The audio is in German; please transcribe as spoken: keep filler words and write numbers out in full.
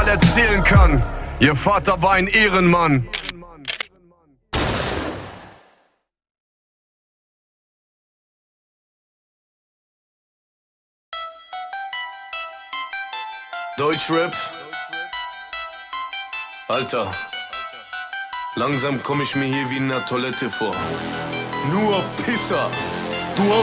mal erzählen kann. Ihr Vater war ein Ehrenmann. Deutschrap? Alter, langsam komm ich mir hier wie in einer Toilette vor. Nur Pisser. Du